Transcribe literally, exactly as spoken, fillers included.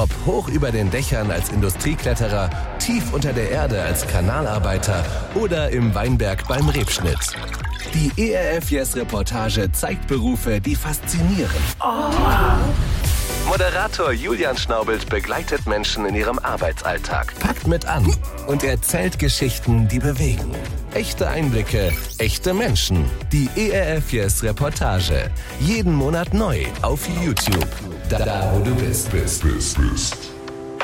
Ob hoch über den Dächern als Industriekletterer, tief unter der Erde als Kanalarbeiter oder im Weinberg beim Rebschnitt. Die E R F Yes Reportage zeigt Berufe, die faszinieren. Oh. Moderator Julian Schnaubelt begleitet Menschen in ihrem Arbeitsalltag, packt mit an und erzählt Geschichten, die bewegen. Echte Einblicke, echte Menschen. Die E R F Yes Reportage. Jeden Monat neu auf YouTube. Da, da wo du bist, bist, bist, bist.